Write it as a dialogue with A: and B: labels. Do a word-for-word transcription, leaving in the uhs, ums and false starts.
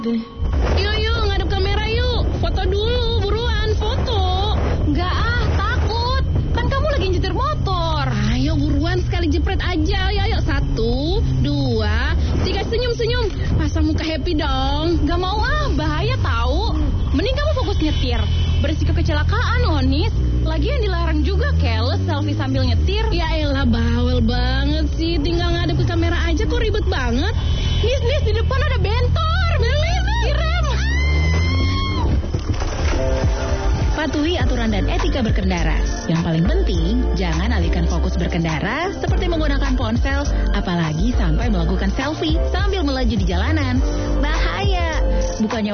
A: Yuk, yuk, ngadep kamera yuk. Foto dulu, buruan, foto.
B: Enggak ah, takut. Kan kamu lagi nyetir motor.
A: Ayo buruan, sekali jepret aja. Ayo, ayo. Satu, dua, tiga, senyum-senyum. Pasang muka happy dong.
B: Gak mau ah, bahaya tahu. Mending kamu fokus nyetir. Berisiko kecelakaan loh, Nis. Lagian dilarang juga keles selfie sambil nyetir.
A: Ya elah, bawel banget sih. Tinggal ngadep ke kamera aja kok ribet banget.
B: Nis, Nis, di depan ada bentor. Nis, direm.
C: Patuhi aturan dan etika berkendara. Yang paling penting, jangan alihkan fokus berkendara seperti menggunakan ponsel, apalagi sampai melakukan selfie sambil melaju di jalanan. Bahaya. Bukannya